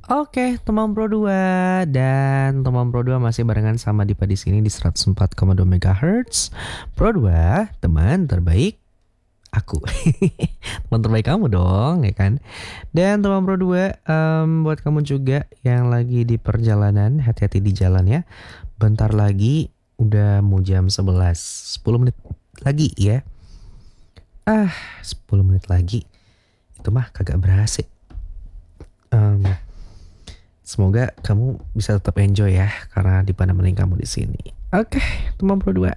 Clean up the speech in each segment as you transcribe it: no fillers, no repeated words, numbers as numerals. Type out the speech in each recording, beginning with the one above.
Oke, teman Pro 2 dan teman Pro 2 masih barengan sama Dipa di sini di 104,2 MHz. Pro 2, teman terbaik aku. Teman terbaik kamu dong, ya kan? Dan teman Pro 2, buat kamu juga yang lagi di perjalanan, hati-hati di jalan ya. Bentar lagi udah mau jam 11, 10 menit lagi ya. 10 menit lagi. Itu mah kagak berhasil. Semoga kamu bisa tetap enjoy ya, karena Dipa nemenin kamu di sini. Oke, teman Pro 2.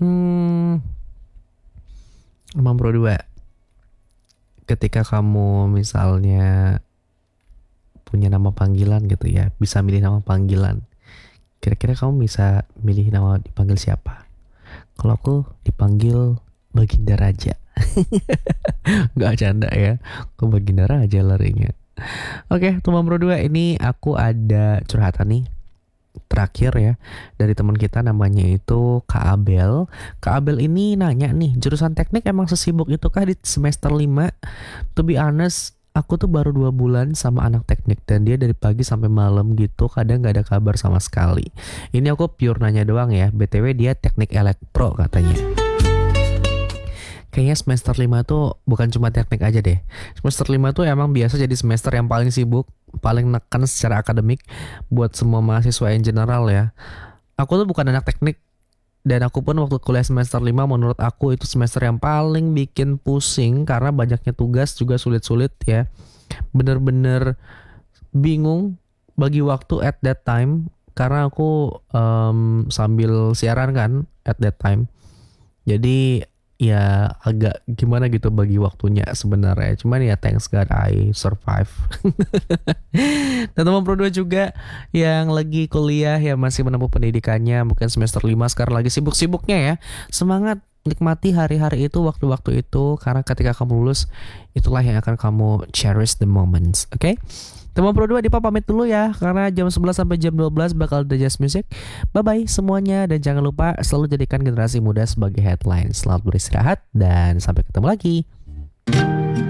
Teman Pro 2. Ketika kamu misalnya punya nama panggilan gitu ya, bisa milih nama panggilan. Kira-kira kamu bisa milih nama dipanggil siapa? Kalau aku dipanggil Baginda Raja. Gak canda ya, ke Baginda Raja larinya. Oke, teman Pro 2, ini aku ada curhatan nih terakhir ya dari teman kita, namanya itu Kak Abel. Kak Abel ini nanya nih, jurusan teknik emang sesibuk itu kah di semester 5? To be honest, aku tuh baru 2 bulan sama anak teknik dan dia dari pagi sampai malam gitu, kadang gak ada kabar sama sekali. Ini aku pure nanya doang ya, BTW dia teknik elektro katanya. Kayaknya semester 5 tuh bukan cuma teknik aja deh. Semester 5 tuh emang biasa jadi semester yang paling sibuk, paling neken secara akademik buat semua mahasiswa in general ya. Aku tuh bukan anak teknik, dan aku pun waktu kuliah semester 5 menurut aku itu semester yang paling bikin pusing karena banyaknya tugas juga sulit-sulit ya. Bener-bener bingung bagi waktu at that time karena aku sambil siaran kan at that time. Jadi ya agak gimana gitu bagi waktunya sebenarnya. Cuman ya thanks God I survive. Dan teman Pro 2 juga yang lagi kuliah ya, masih menempuh pendidikannya, mungkin semester 5 sekarang lagi sibuk-sibuknya ya. Semangat, nikmati hari-hari itu, waktu-waktu itu, karena ketika kamu lulus itulah yang akan kamu cherish the moments. Oke? Teman Pro 2, Dipa pamit dulu ya, karena jam 11 sampai jam 12 bakal ada Jazz Music. Bye-bye semuanya, dan jangan lupa selalu jadikan generasi muda sebagai headline. Selamat beristirahat dan sampai ketemu lagi.